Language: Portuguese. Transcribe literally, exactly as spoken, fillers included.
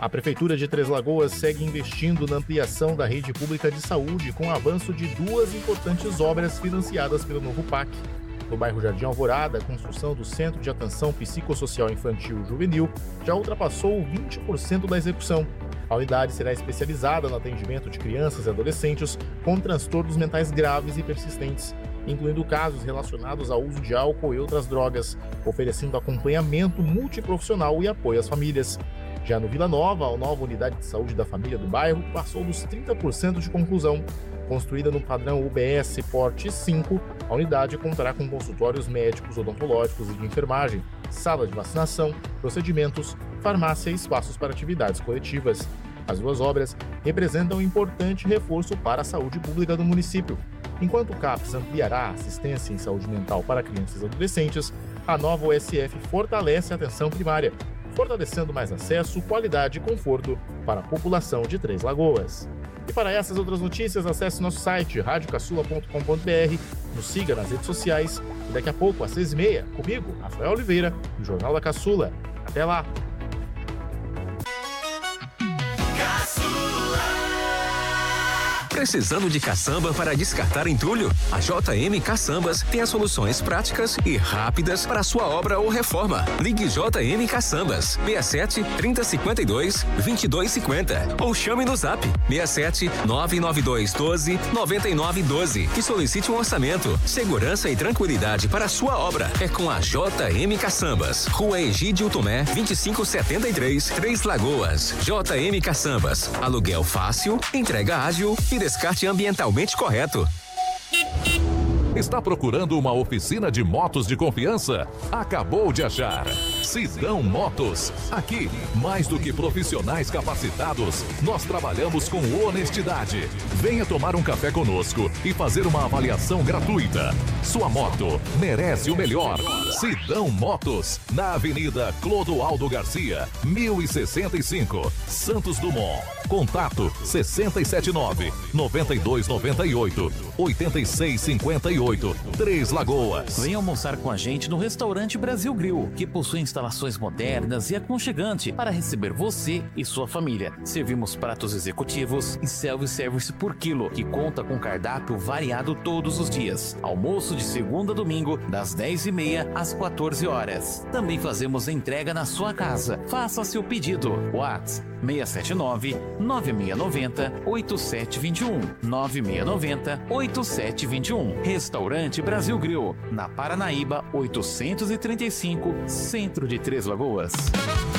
A Prefeitura de Três Lagoas segue investindo na ampliação da rede pública de saúde com o avanço de duas importantes obras financiadas pelo novo P A C. No bairro Jardim Alvorada, a construção do Centro de Atenção Psicossocial Infantil e Juvenil já ultrapassou vinte por cento da execução. A unidade será especializada no atendimento de crianças e adolescentes com transtornos mentais graves e persistentes, incluindo casos relacionados ao uso de álcool e outras drogas, oferecendo acompanhamento multiprofissional e apoio às famílias. Já no Vila Nova, a nova unidade de saúde da família do bairro passou dos trinta por cento de conclusão. Construída no padrão U B S Porte cinco, a unidade contará com consultórios médicos, odontológicos e de enfermagem, sala de vacinação, procedimentos, farmácia e espaços para atividades coletivas. As duas obras representam um importante reforço para a saúde pública do município. Enquanto o CAPS ampliará a assistência em saúde mental para crianças e adolescentes, a nova U S F fortalece a atenção primária, fortalecendo mais acesso, qualidade e conforto para a população de Três Lagoas. E para essas outras notícias, acesse nosso site rádio caçula ponto com ponto b r, nos siga nas redes sociais e daqui a pouco, às seis e meia, comigo, Rafael Oliveira, no Jornal da Caçula. Até lá! Precisando de caçamba para descartar entulho? A J M Caçambas tem as soluções práticas e rápidas para a sua obra ou reforma. Ligue J M Caçambas seis sete, trinta, cinquenta e dois, vinte e dois, cinquenta ou chame no zap seis sete, nove nove dois, doze, noventa e nove, doze e solicite um orçamento. Segurança e tranquilidade para a sua obra é com a J M Caçambas. Rua Egídio Tomé, vinte e cinco setenta e três, Três Lagoas. J M Caçambas. Aluguel fácil, entrega ágil e descarte ambientalmente correto. Está procurando uma oficina de motos de confiança? Acabou de achar. Sidão Motos. Aqui, mais do que profissionais capacitados, nós trabalhamos com honestidade. Venha tomar um café conosco e fazer uma avaliação gratuita. Sua moto merece o melhor. Sidão Motos, na Avenida Clodoaldo Garcia, mil e sessenta e cinco, Santos Dumont. Contato sessenta e sete nove, noventa e dois noventa e oito, oitenta e seis cinquenta e oito, Três Lagoas. Venha almoçar com a gente no restaurante Brasil Grill, que possui instalações modernas e aconchegante para receber você e sua família. Servimos pratos executivos e self-service por quilo, que conta com cardápio variado todos os dias. Almoço de segunda a domingo, das dez e meia às quatorze horas. Também fazemos entrega na sua casa. Faça seu pedido. WhatsApp seis sete nove, nove seis nove zero, oito sete dois um, nove seis nove zero, oito sete dois um. Restaurante Brasil Grill, na Paranaíba oitocentos e trinta e cinco, centro de Três Lagoas.